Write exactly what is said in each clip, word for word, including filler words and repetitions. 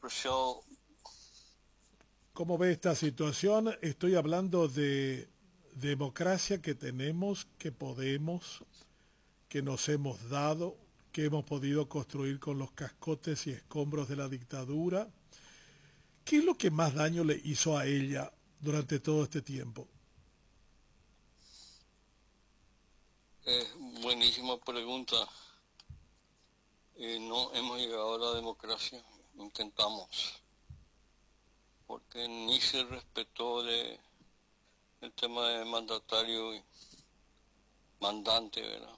apreciado. ¿Cómo ve esta situación? Estoy hablando de democracia que tenemos, que podemos, que nos hemos dado, que hemos podido construir con los cascotes y escombros de la dictadura. ¿Qué es lo que más daño le hizo a ella durante todo este tiempo? Eh, buenísima pregunta. Eh, no hemos llegado a la democracia, intentamos, porque ni se respetó de, el tema de mandatario y mandante, ¿verdad?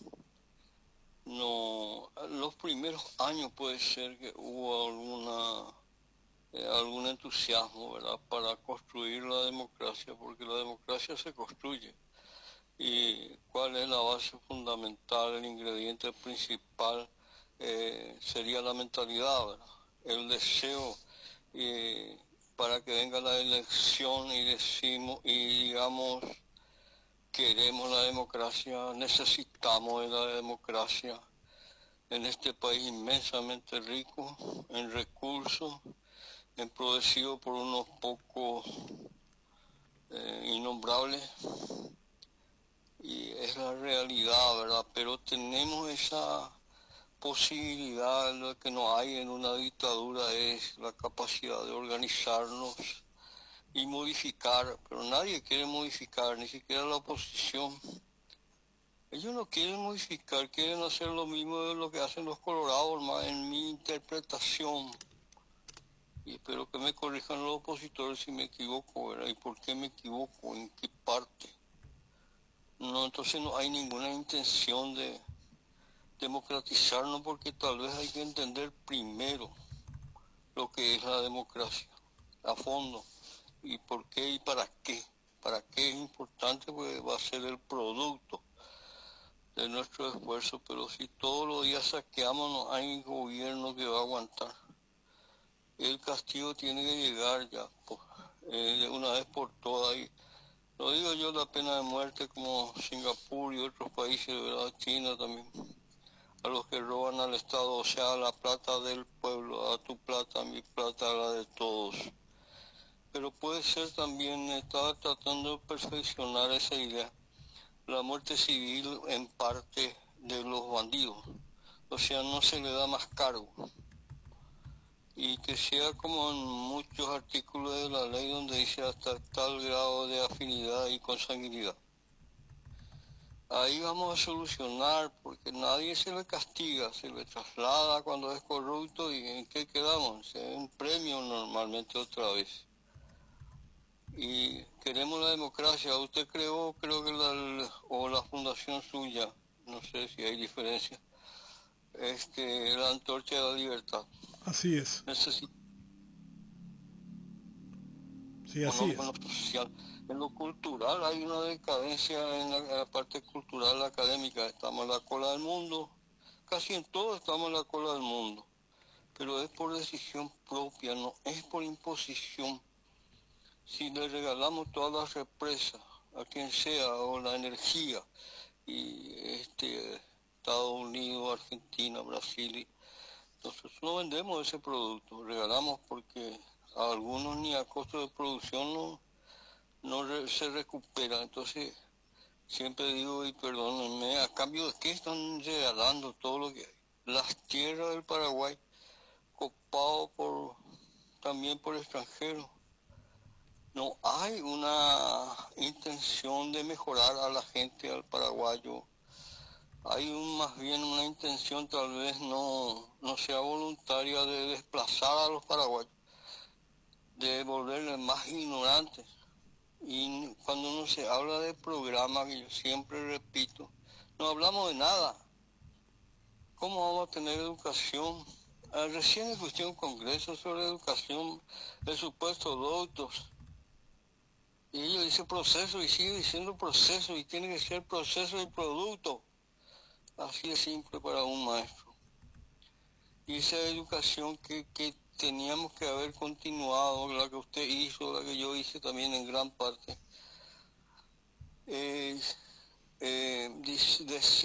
No, los primeros años puede ser que hubo alguna eh, algún entusiasmo, ¿verdad?, para construir la democracia, porque la democracia se construye. ¿Y cuál es la base fundamental, el ingrediente principal? Eh, sería la mentalidad, ¿verdad?, el deseo, eh, para que venga la elección y decimos y digamos queremos la democracia, necesitamos de la democracia en este país inmensamente rico en recursos, empobrecido por unos pocos eh, innombrables, y es la realidad, ¿verdad? Pero tenemos esa posibilidad. Lo que no hay en una dictadura es la capacidad de organizarnos y modificar, pero nadie quiere modificar, ni siquiera la oposición. Ellos no quieren modificar, quieren hacer lo mismo de lo que hacen los colorados, más en mi interpretación. Y espero que me corrijan los opositores si me equivoco, ¿verdad? ¿Y por qué me equivoco? ¿En qué parte? No, entonces no hay ninguna intención de democratizarnos, porque tal vez hay que entender primero lo que es la democracia a fondo, y por qué y para qué. Para qué es importante, porque va a ser el producto de nuestro esfuerzo, pero si todos los días saqueamos, no hay gobierno que va a aguantar. El castigo tiene que llegar ya, pues, eh, de una vez por todas. Y lo digo yo, la pena de muerte, como Singapur y otros países, ¿verdad?, China también, a los que roban al Estado, o sea, la plata del pueblo, a tu plata, a mi plata, a la de todos. Pero puede ser también, estaba tratando de perfeccionar esa idea, la muerte civil en parte de los bandidos, o sea, no se le da más cargo, y que sea como en muchos artículos de la ley donde dice hasta tal grado de afinidad y consanguinidad. Ahí vamos a solucionar, porque nadie se le castiga, se le traslada cuando es corrupto. ¿Y en qué quedamos? Se da un premio normalmente otra vez. Y queremos la democracia. Usted creó, creo que la, o la fundación suya, no sé si hay diferencia, este, la antorcha de la libertad. Así es. Necesitamos Sí, así en es. lo social. En lo cultural hay una decadencia en la, en la parte cultural académica. Estamos en la cola del mundo. Casi en todo estamos en la cola del mundo. Pero es por decisión propia, no es por imposición. Si le regalamos todas las represas a quien sea, o la energía, y este Estados Unidos, Argentina, Brasil, nosotros no vendemos ese producto, regalamos, porque a algunos ni a costo de producción no, no re, se recupera. Entonces siempre digo, y perdónenme, ¿a cambio de qué están regalando todo lo que hay? Las tierras del Paraguay, copado por, también por extranjeros. No hay una intención de mejorar a la gente, al paraguayo. Hay un, más bien una intención, tal vez no, no sea voluntaria, de desplazar a los paraguayos, de volverles más ignorantes. Y cuando uno se habla de programa, que yo siempre repito, no hablamos de nada. ¿Cómo vamos a tener educación? Ah, recién escuché un congreso sobre educación, el supuesto doctos. Y ellos dicen proceso y sigue diciendo proceso, y tiene que ser proceso y producto. Así de simple para un maestro. Y esa educación que, que teníamos que haber continuado, la que usted hizo, la que yo hice también en gran parte, eh, eh,